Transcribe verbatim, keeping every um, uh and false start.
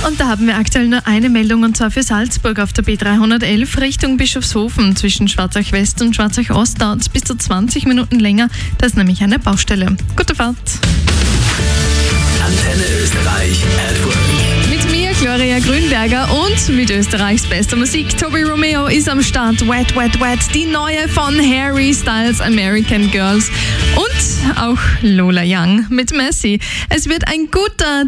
Und da haben wir aktuell nur eine Meldung, und zwar für Salzburg auf der B dreihundertelf Richtung Bischofshofen. Zwischen Schwarzach West und Schwarzach Ost dauert es bis zu zwanzig Minuten länger. Das ist nämlich eine Baustelle. Gute Fahrt. Antenne Österreich at Work. Mit mir, Gloria Grünberger, und mit Österreichs bester Musik. Toby Romeo ist am Start. Wet, Wet, Wet. Die neue von Harry Styles, American Girls. Und auch Lola Young mit Messi. Es wird ein guter